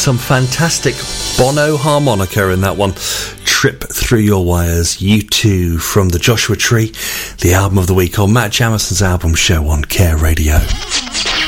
Some fantastic Bono harmonica in that one. Trip Through Your Wires, U2 from the Joshua Tree, the album of the week on Matt Jamison's album show on Care Radio.